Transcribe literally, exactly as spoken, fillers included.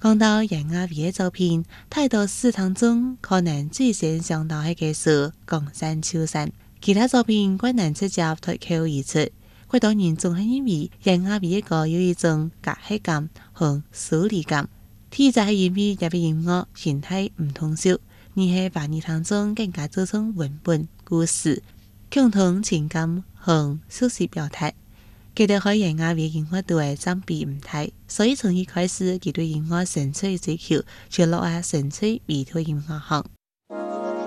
講到楊雅薇嘅作品，睇到史當中可能最先想到係嘅是岡山秋山，其他作品均能直接脫口而出。許多人總係認為楊雅薇一個有一種隔閡感和疏離感，其實係因為入邊音樂形態唔通俗，而係把你當中更加注重文本、故事、共同情感和敘事表達。佢哋喺楊雅薇音樂度嘅佔比唔大，所以從一開始佢對音樂純粹追求，就落喺純粹美thuật音樂行。